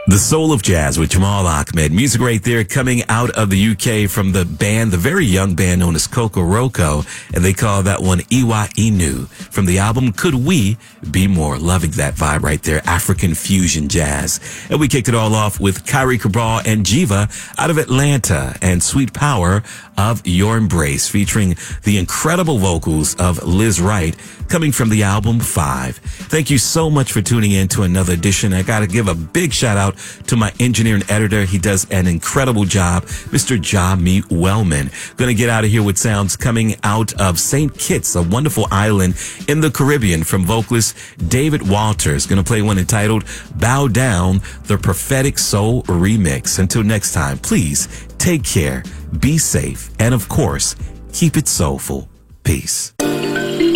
The Soul of Jazz with Jamal Ahmed. Music right there coming out of the UK from the band, the very young band known as Kokoroko, and they call that one Iwa Inu from the album Could We Be More. Loving that vibe right there, African fusion jazz. And we kicked it all off with Kyrie Cabral and Jiva out of Atlanta and Sweet Power of Your Embrace, featuring the incredible vocals of Liz Wright coming from the album 5. Thank you so much for tuning in to another edition. I got to give a big shout out to my engineer and editor. He does an incredible job, Mr. Jami Wellman. Going to get out of here with sounds coming out of St. Kitts, a wonderful island in the Caribbean, from vocalist David Walters. Going to play one entitled Bow Down, the Prophetic Soul Remix. Until next time, please take care, be safe, and of course, keep it soulful. Peace.